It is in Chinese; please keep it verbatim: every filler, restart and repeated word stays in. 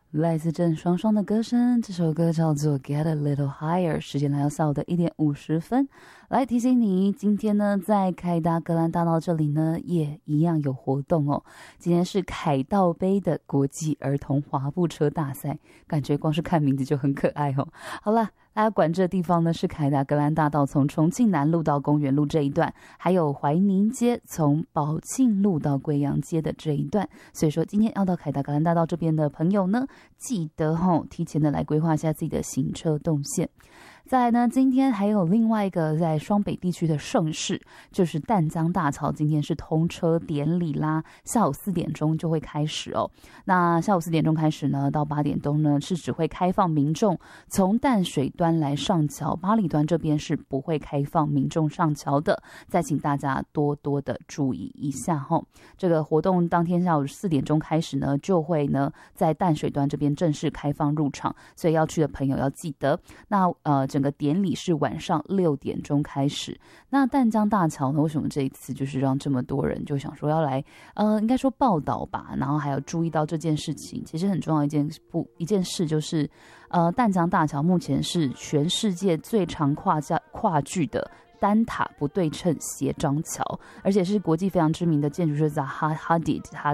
来自郑双双的歌声，这首歌叫做 Get a Little Higher。 时间来到下午的一点五十分，来提醒你，今天呢在凯达格兰大道这里呢也一样有活动哦。今天是凯道杯的国际儿童滑步车大赛，感觉光是看名字就很可爱哦。好了，大家管这地方呢是凯达格兰大道从重庆南路到公园路这一段，还有怀宁街从宝庆路到贵阳街的这一段。所以说今天要到凯达格兰大道这边的朋友呢，记得吼提前的来规划一下自己的行车动线。再来呢，今天还有另外一个在双北地区的盛事，就是淡江大桥，今天是通车典礼啦，下午四点钟就会开始哦。那下午四点钟开始呢，到八点钟呢是只会开放民众从淡水端来上桥，八里端这边是不会开放民众上桥的，再请大家多多的注意一下吼。这个活动当天下午四点钟开始呢，就会呢在淡水端这边正式开放入场，所以要去的朋友要记得。那呃整个典礼是晚上六点钟开始。那淡江大桥呢，为什么这一次就是让这么多人就想说要来呃应该说报道吧，然后还有注意到这件事情。其实很重要一件不一件事就是呃淡江大桥目前是全世界最长跨架跨距的单塔不对称斜张桥，而且是国际非常知名的建筑师扎哈哈迪他